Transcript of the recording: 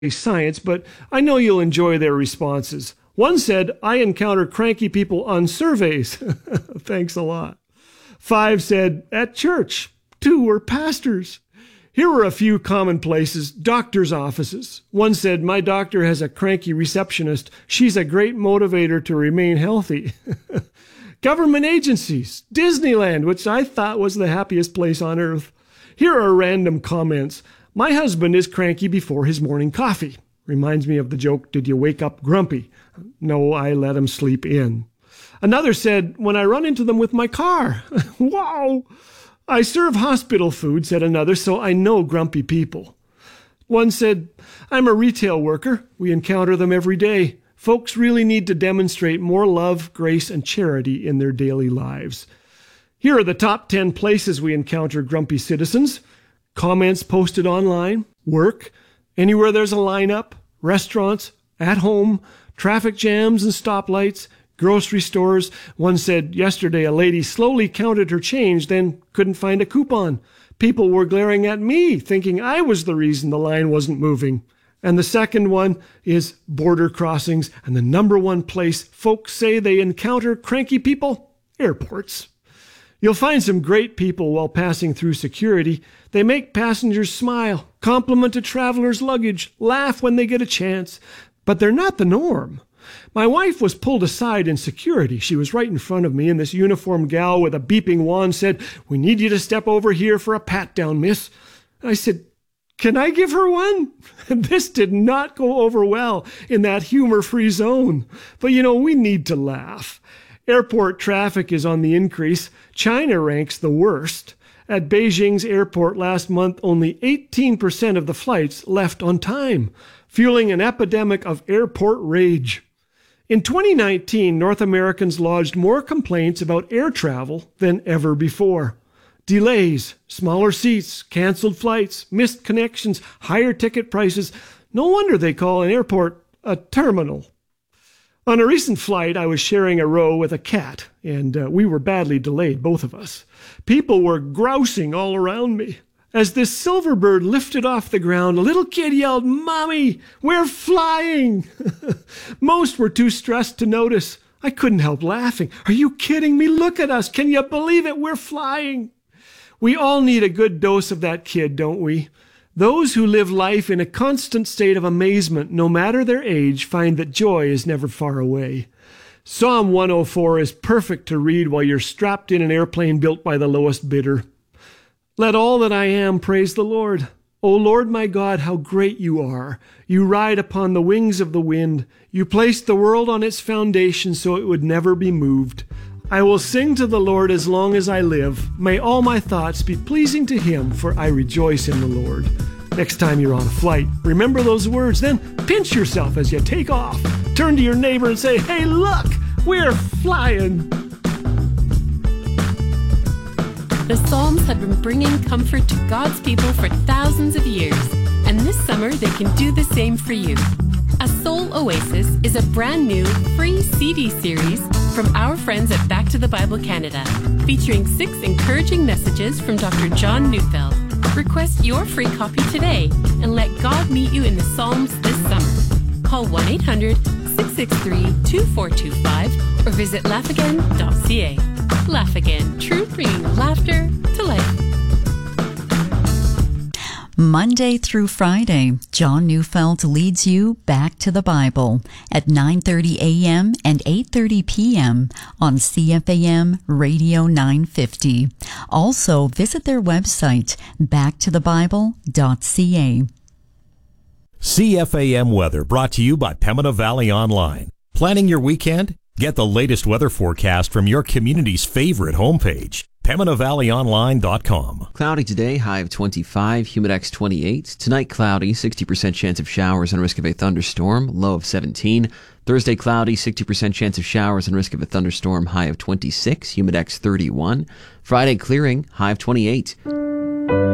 science, but I know you'll enjoy their responses. One said, I encounter cranky people on surveys. Thanks a lot. 5 said, at church. 2 were pastors. Here were a few common places, doctors' offices. One said, my doctor has a cranky receptionist. She's a great motivator to remain healthy. Government agencies, Disneyland, which I thought was the happiest place on earth. Here are random comments. My husband is cranky before his morning coffee. Reminds me of the joke, did you wake up grumpy? No, I let him sleep in. Another said, when I run into them with my car. Wow! I serve hospital food, said another, so I know grumpy people. One said, I'm a retail worker. We encounter them every day. Folks really need to demonstrate more love, grace, and charity in their daily lives. Here are the top 10 places we encounter grumpy citizens. Comments posted online, work, anywhere there's a lineup, restaurants, at home, traffic jams and stoplights, grocery stores. One said yesterday a lady slowly counted her change, then couldn't find a coupon. People were glaring at me, thinking I was the reason the line wasn't moving. And the second one is border crossings, and the number one place folks say they encounter cranky people, airports. You'll find some great people while passing through security. They make passengers smile, compliment a traveler's luggage, laugh when they get a chance. But they're not the norm. My wife was pulled aside in security. She was right in front of me, and this uniformed gal with a beeping wand said, we need you to step over here for a pat-down, miss. I said, can I give her one? This did not go over well in that humor-free zone. But, we need to laugh. Airport traffic is on the increase. China ranks the worst. At Beijing's airport last month, only 18% of the flights left on time, fueling an epidemic of airport rage. In 2019, North Americans lodged more complaints about air travel than ever before. Delays, smaller seats, canceled flights, missed connections, higher ticket prices. No wonder they call an airport a terminal. On a recent flight, I was sharing a row with a cat, and we were badly delayed, both of us. People were grousing all around me. As this silver bird lifted off the ground, a little kid yelled, Mommy, we're flying! Most were too stressed to notice. I couldn't help laughing. Are you kidding me? Look at us. Can you believe it? We're flying. We all need a good dose of that kid, don't we? Those who live life in a constant state of amazement, no matter their age, find that joy is never far away. Psalm 104 is perfect to read while you're strapped in an airplane built by the lowest bidder. Let all that I am praise the Lord. O Lord my God, how great you are. You ride upon the wings of the wind. You placed the world on its foundation so it would never be moved. I will sing to the Lord as long as I live. May all my thoughts be pleasing to him, for I rejoice in the Lord. Next time you're on a flight, remember those words, then pinch yourself as you take off. Turn to your neighbor and say, hey, look, we're flying. The Psalms have been bringing comfort to God's people for thousands of years, and this summer they can do the same for you. A Soul Oasis is a brand new free CD series from our friends at Back to the Bible Canada, featuring 6 encouraging messages from Dr. John Neufeld. Request your free copy today and let God meet you in the Psalms this summer. Call 1-800-663-2425 or visit laughagain.ca. Laugh Again, true bringing laughter to life. Monday through Friday, John Neufeld leads you back to the Bible at 9:30 a.m. and 8:30 p.m. on CFAM Radio 950. Also, visit their website, backtothebible.ca. CFAM weather brought to you by Pembina Valley Online. Planning your weekend? Get the latest weather forecast from your community's favorite homepage, PembinaValleyOnline.com. Cloudy today, high of 25, humidex 28. Tonight, cloudy, 60% chance of showers and risk of a thunderstorm, low of 17. Thursday, cloudy, 60% chance of showers and risk of a thunderstorm, high of 26, humidex 31. Friday, clearing, high of 28.